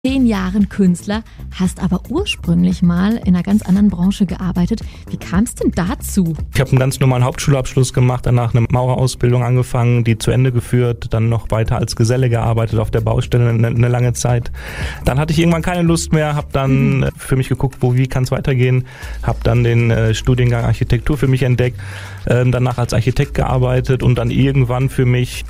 10 Jahren Künstler, hast aber ursprünglich mal in einer ganz anderen Branche gearbeitet. Wie kam es denn dazu? Ich habe einen ganz normalen Hauptschulabschluss gemacht, danach eine Maurerausbildung angefangen, die zu Ende geführt, dann noch weiter als Geselle gearbeitet auf der Baustelle eine lange Zeit. Dann hatte ich irgendwann keine Lust mehr, habe dann für mich geguckt, wie kann es weitergehen, habe dann den Studiengang Architektur für mich entdeckt, danach als Architekt gearbeitet und dann irgendwann für mich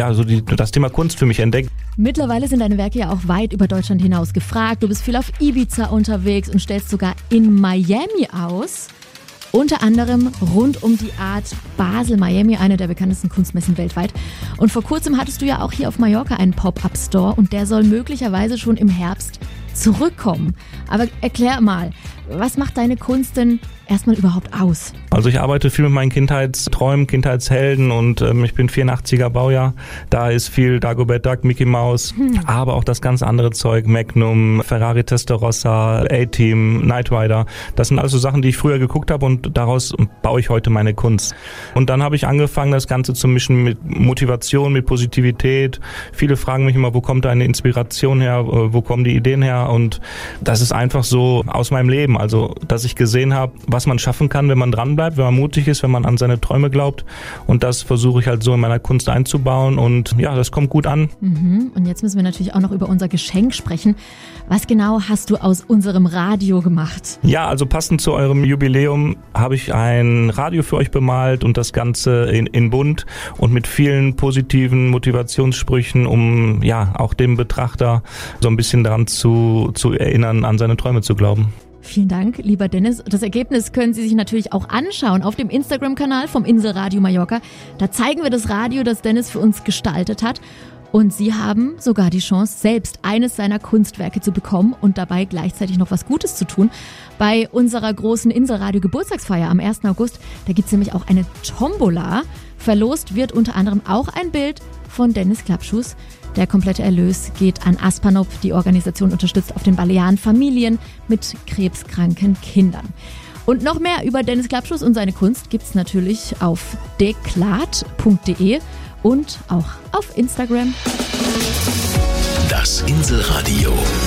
das Thema Kunst für mich entdeckt. Mittlerweile sind deine Werke ja auch weit über Deutschland hinaus gefragt. Du bist viel auf Ibiza unterwegs und stellst sogar in Miami aus. Unter anderem rund um die Art Basel, Miami, eine der bekanntesten Kunstmessen weltweit. Und vor kurzem hattest du ja auch hier auf Mallorca einen Pop-Up-Store und der soll möglicherweise schon im Herbst zurückkommen. Aber erklär mal, was macht deine Kunst denn erstmal überhaupt aus? Also ich arbeite viel mit meinen Kindheitsträumen, Kindheitshelden und ich bin 84er Baujahr. Da ist viel Dagobert Duck, Mickey Mouse, aber auch das ganz andere Zeug, Magnum, Ferrari Testarossa, A-Team, Knight Rider. Das sind also Sachen, die ich früher geguckt habe und daraus baue ich heute meine Kunst. Und dann habe ich angefangen, das Ganze zu mischen mit Motivation, mit Positivität. Viele fragen mich immer, wo kommt deine Inspiration her, wo kommen die Ideen her? Und das ist einfach so aus meinem Leben. Also, dass ich gesehen habe, was man schaffen kann, wenn man dranbleibt, wenn man mutig ist, wenn man an seine Träume glaubt. Und das versuche ich halt so in meiner Kunst einzubauen. Und ja, das kommt gut an. Und jetzt müssen wir natürlich auch noch über unser Geschenk sprechen. Was genau hast du aus unserem Radio gemacht? Ja, also passend zu eurem Jubiläum habe ich ein Radio für euch bemalt und das Ganze in bunt und mit vielen positiven Motivationssprüchen, um ja auch dem Betrachter so ein bisschen daran zu erinnern, an seine Träume zu glauben. Vielen Dank, lieber Dennis. Das Ergebnis können Sie sich natürlich auch anschauen auf dem Instagram-Kanal vom Inselradio Mallorca. Da zeigen wir das Radio, das Dennis für uns gestaltet hat. Und Sie haben sogar die Chance, selbst eines seiner Kunstwerke zu bekommen und dabei gleichzeitig noch was Gutes zu tun. Bei unserer großen Inselradio-Geburtstagsfeier am 1. August, da gibt es nämlich auch eine Tombola. Verlost wird unter anderem auch ein Bild von Dennis Klappschuss. Der komplette Erlös geht an Aspanop. Die Organisation unterstützt auf den Balearen Familien mit krebskranken Kindern. Und noch mehr über Dennis Klappschuss und seine Kunst gibt's natürlich auf deklat.de und auch auf Instagram. Das Inselradio.